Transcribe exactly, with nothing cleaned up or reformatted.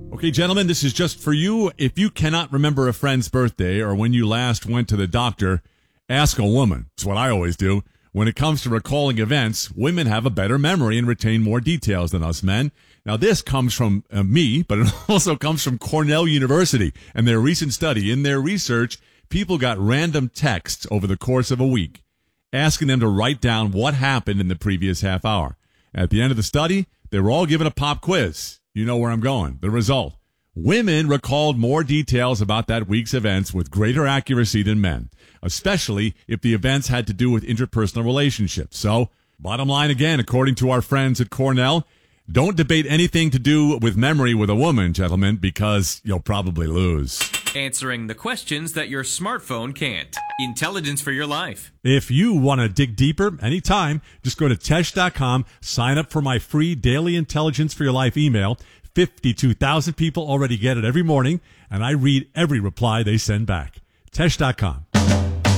Okay, gentlemen, this is just for you. If you cannot remember a friend's birthday or when you last went to the doctor, ask a woman. It's what I always do. When it comes to recalling events, women have a better memory and retain more details than us men. Now, this comes from uh, me, but it also comes from Cornell University and their recent study. In their research, people got random texts over the course of a week, asking them to write down what happened in the previous half hour. At the end of the study, they were all given a pop quiz. You know where I'm going. The result: women recalled more details about that week's events with greater accuracy than men, especially if the events had to do with interpersonal relationships. So, bottom line again, according to our friends at Cornell, don't debate anything to do with memory with a woman, gentlemen, because you'll probably lose. Answering the questions that your smartphone can't. Intelligence for your life. If you want to dig deeper anytime, just go to Tesh dot com, sign up for my free daily Intelligence for Your Life email. fifty-two thousand people already get it every morning, and I read every reply they send back. Tesh dot com.